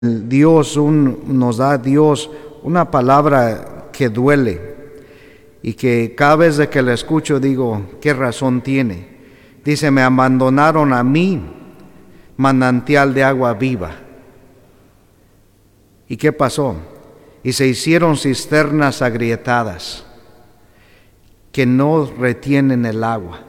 Nos da Dios una palabra que duele y que cada vez de que la escucho digo, ¿qué razón tiene? Dice, me abandonaron a mí, manantial de agua viva. ¿Y qué pasó? Y se hicieron cisternas agrietadas que no retienen el agua.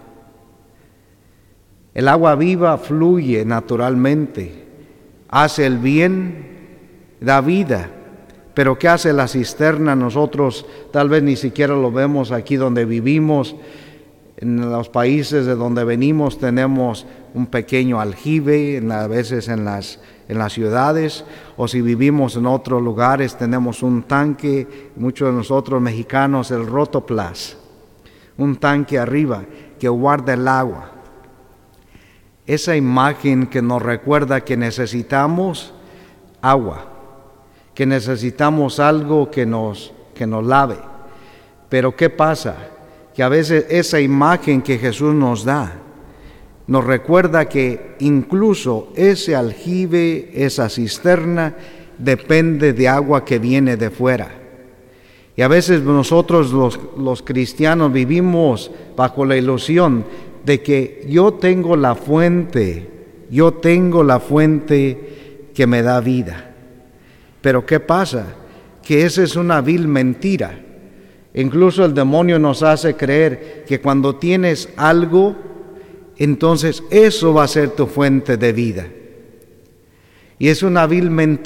El agua viva fluye naturalmente, hace el bien, da vida. Pero ¿qué hace la cisterna? Nosotros tal vez ni siquiera lo vemos aquí donde vivimos. En los países de donde venimos tenemos un pequeño aljibe, a veces en las ciudades, o si vivimos en otros lugares tenemos un tanque, muchos de nosotros mexicanos el rotoplas, un tanque arriba que guarda el agua. Esa imagen que nos recuerda que necesitamos agua, que necesitamos algo que nos lave. Pero ¿qué pasa? Que a veces esa imagen que Jesús nos da, nos recuerda que incluso ese aljibe, esa cisterna, depende de agua que viene de fuera. Y a veces nosotros los cristianos vivimos bajo la ilusión de que yo tengo la fuente que me da vida. Pero ¿qué pasa? Que esa es una vil mentira. Incluso el demonio nos hace creer que cuando tienes algo, entonces eso va a ser tu fuente de vida. Y es una vil mentira.